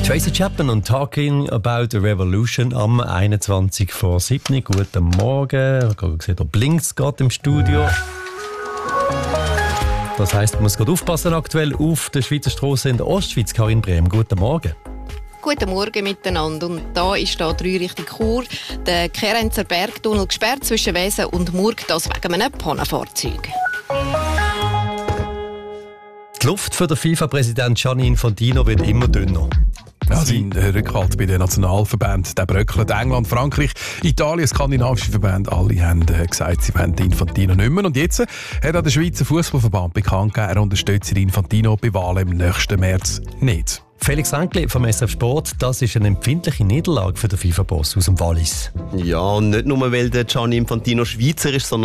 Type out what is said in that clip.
Tracy Chapman und Talking About a Revolution am 21 vor 7. Guten Morgen. Ich habe gerade gesehen, da blinkt es gerade im Studio. Das heisst, man muss gerade aufpassen aktuell auf der Schweizer Strasse in der Ostschweiz. Karin Brehm, guten Morgen. Guten Morgen miteinander. Und da ist da 3 Richtung Chur der Kerenzer Bergtunnel gesperrt zwischen Wesen und Murg, das wegen einem Pannenfahrzeug. Die Luft für den FIFA-Präsident Gianni Infantino wird immer dünner. Ja, sein Rückhalt bei den Nationalverbänden, der bröckelt. England, Frankreich, Italien, skandinavische Verbände, alle haben gesagt, sie wollen Infantino nicht mehr. Und jetzt hat auch der Schweizer Fußballverband bekannt gegeben, er unterstützt Infantino bei Wahlen im nächsten März nicht. Felix Renkli vom SF Sport, das ist eine empfindliche Niederlage für den FIFA-Boss aus dem Wallis. Ja, und nicht nur, weil der Gianni Infantino Schweizer ist, sondern